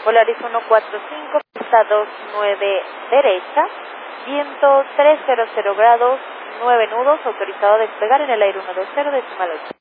Polaris 145, pista 29 derecha, viento 300 grados, 9 nudos, autorizado a despegar en el aire 120 decimal 8.